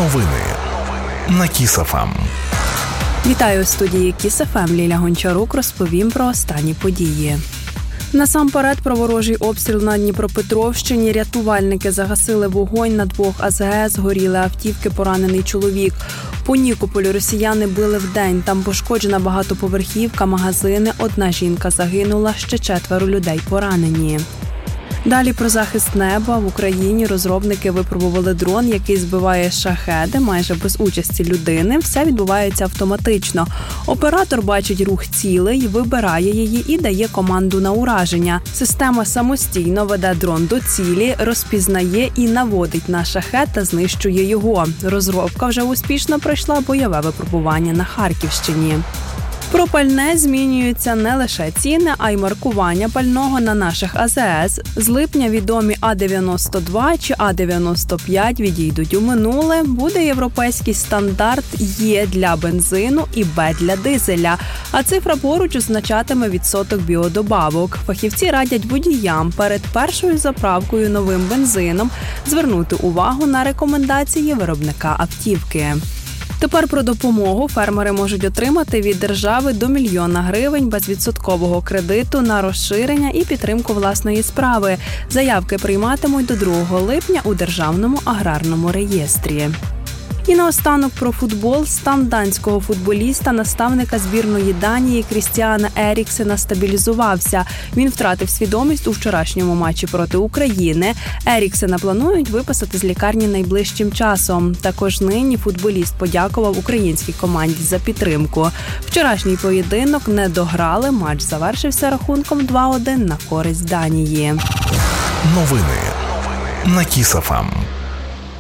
Новини на Kiss FM. Вітаю у студії Kiss FM. Ліля Гончарук розповім про останні події. Насамперед про ворожий обстріл на Дніпропетровщині. Рятувальники загасили вогонь на 2 АЗС, горіли автівки, поранений чоловік. По Нікополю росіяни били вдень. Там пошкоджена багатоповерхівка, магазини. 1 жінка загинула, ще 4 людей поранені. Далі про захист неба. В Україні розробники випробували дрон, який збиває шахеди майже без участі людини. Все відбувається автоматично. Оператор бачить рух цілей, вибирає її і дає команду на ураження. Система самостійно веде дрон до цілі, розпізнає і наводить на шахед та знищує його. Розробка вже успішно пройшла бойове випробування на Харківщині. Про пальне змінюються не лише ціни, а й маркування пального на наших АЗС. З липня відомі А-92 чи А-95 відійдуть у минуле. Буде європейський стандарт Є для бензину і Б для дизеля. А цифра поруч означатиме відсоток біодобавок. Фахівці радять водіям перед першою заправкою новим бензином звернути увагу на рекомендації виробника автівки. Тепер про допомогу фермери можуть отримати від держави до 1 000 000 гривень безвідсоткового кредиту на розширення і підтримку власної справи. Заявки прийматимуть до 2 липня у Державному аграрному реєстрі. І наостанок про футбол. Стан данського футболіста, наставника збірної Данії Крістіана Еріксена стабілізувався. Він втратив свідомість у вчорашньому матчі проти України. Еріксена планують виписати з лікарні найближчим часом. Також нині футболіст подякував українській команді за підтримку. Вчорашній поєдинок не дограли, матч завершився рахунком 2-1 на користь Данії. Новини на Kiss FM.